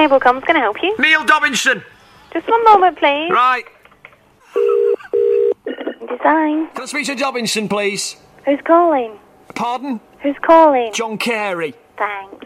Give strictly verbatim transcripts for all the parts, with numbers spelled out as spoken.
Cable Comms, can I help you? Neil Dobinson. Just one moment, please. Right. Design. Can I speak to Dobinson, please? Who's calling? Pardon? Who's calling? John Carey. Thanks.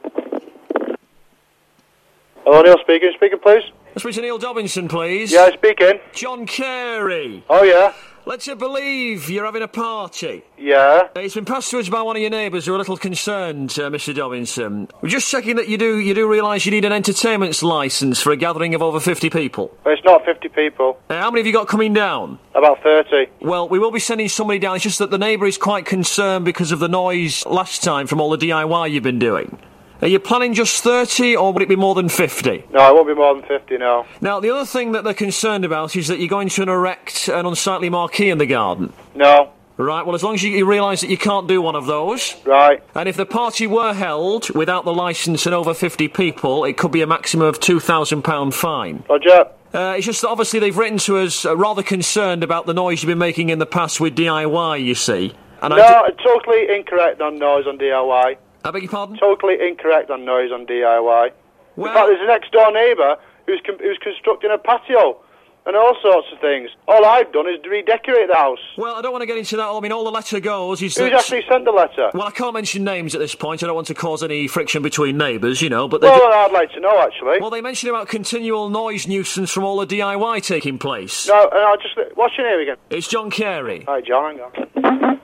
Hello, Neil speaking. Speaking, please. Can I speak to Neil Dobinson, please? Yeah, speaking. John Carey. Oh, yeah. Let's you believe you're having a party. Yeah. It's been passed to us by one of your neighbours who are a little concerned, uh, Mister Dobinson. We're just checking that you do you do realise you need an entertainment licence for a gathering of over fifty people. But it's not fifty people. Uh, how many have you got coming down? About thirty. Well, we will be sending somebody down. It's just that the neighbour is quite concerned because of the noise last time from all the D I Y you've been doing. Are you planning just thirty, or would it be more than fifty? No, it won't be more than fifty, no. Now, the other thing that they're concerned about is that you're going to erect an unsightly marquee in the garden. No. Right, well, as long as you, you realise that you can't do one of those. Right. And if the party were held without the licence and over fifty people, it could be a maximum of two thousand pounds fine. Roger. Uh, it's just that obviously they've written to us uh, rather concerned about the noise you've been making in the past with D I Y, you see. And no, I d- totally incorrect on noise on D I Y. I beg your pardon? Totally incorrect on noise on D I Y. Well, in fact, there's a next-door neighbour who's, com- who's constructing a patio and all sorts of things. All I've done is redecorate the house. Well, I don't want to get into that. I mean, all the letter goes is Who's that... actually sent the letter? Well, I can't mention names at this point. I don't want to cause any friction between neighbours, you know, but... Well, do- I'd like to know, actually. Well, they mentioned about continual noise nuisance from all the D I Y taking place. No, no, just... What's your name again? It's John Carey. Hi, John, hang on.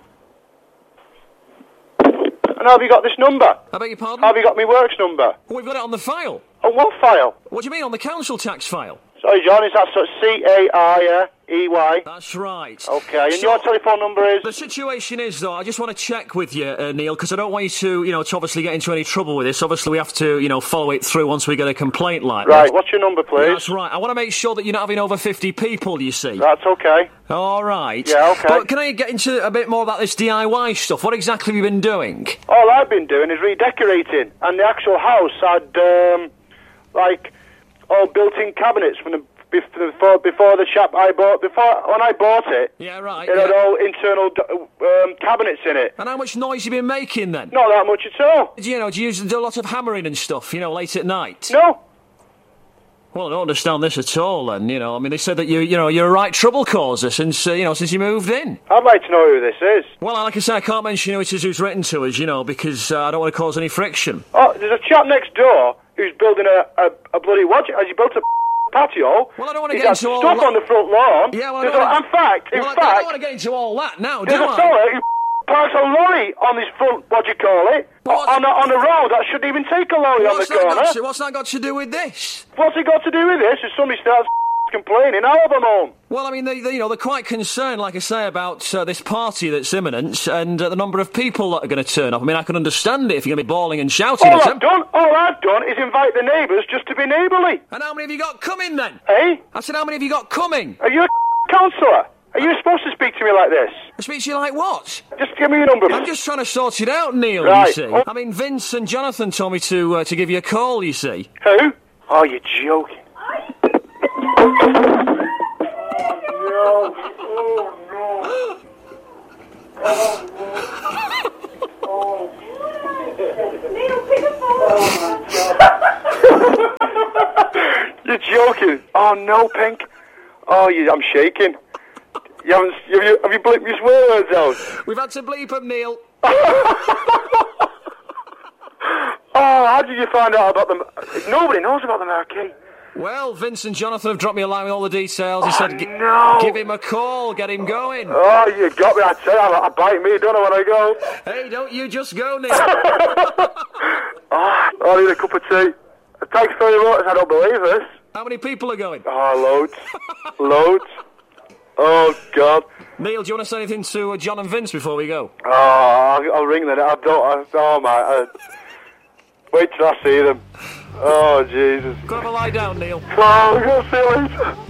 And how have you got this number? I beg your pardon? How have you got my works number? Well, we've got it on the file. On what file? What do you mean, on the council tax file? Sorry, John, is that sort of C A R E Y? That's right. Okay, and So- your telephone number is? The situation is, though, I just want to check with you, uh, Neil, because I don't want you to, you know, to obviously get into any trouble with this. Obviously, we have to, you know, follow it through once we get a complaint like Right, that. what's your number, please? That's right. I want to make sure that you're not having over fifty people, you see. That's okay. All right. Yeah, okay. But can I get into a bit more about this D I Y stuff? What exactly have you been doing? All I've been doing is redecorating, and the actual house had, um, like, all built-in cabinets from the before before the shop I bought. Before when I bought it, Yeah, right. it had yeah. all internal um, cabinets in it. And how much noise have you been making then? Not that much at all. Do you know, do you use, do a lot of hammering and stuff, you know, late at night? No. Well, I don't understand this at all then, you know. I mean, they said that you, you know, you're a right trouble causer since, uh, you know, since you moved in. I'd like to know who this is. Well, like I say, I can't mention who it is who's written to us, you know, because uh, I don't want to cause any friction. Oh, there's a chap next door who's building a, a, a bloody what? Has he built a patio? Well, I don't want to He's get had into all stuff that. on the front lawn. Yeah, well, I There's don't a- wanna- in fact, in well, I fact, don't- I don't want to get into all that now, do there's a I? fella who parks a lorry on his front, what do you call it? What? On a, on a road that shouldn't even take a lorry What's on the that, corner. got to, what's that got to do with this? What's it got to do with this? If somebody starts complaining, I'll have them home. Well, I mean, they, they, you know, they're quite concerned, like I say, about uh, this party that's imminent and uh, the number of people that are going to turn up. I mean, I can understand it if you're going to be bawling and shouting All at I've them. done, all I've done is invite the neighbours just to be neighbourly. And how many have you got coming then? Hey, I said, how many have you got coming? are you a counsellor? Are you supposed to speak to me like this? I speak to you like what? Just give me your number. I'm just trying to sort it out, Neil, Right. you see. I mean, Vince and Jonathan told me to uh, to give you a call, you see. Who? Oh, you're joking. Oh, no. Oh, no. Oh. You're joking. Oh, no, Pink. Oh, you, I'm shaking. You haven't, have you, have you blipped your swear words out? We've had to bleep them, Neil. Oh, how did you find out about them? Nobody knows about the marquee. Well, Vince and Jonathan have dropped me a line with all the details. He said, Gi- no. give him a call, get him going. Oh, you got me. I tell you, I, I bite me, don't I, when I go. Hey, don't you just go, Neil. Oh, I need a cup of tea. Thanks very much. I don't believe this. How many people are going? Oh, loads. Loads. Oh, God. Neil, do you want to say anything to uh, John and Vince before we go? Oh, I'll, I'll ring them. I don't. I, oh, my. I, wait till I see them. Oh, Jesus. Go have a lie down, Neil. Oh, I'm going to see you later.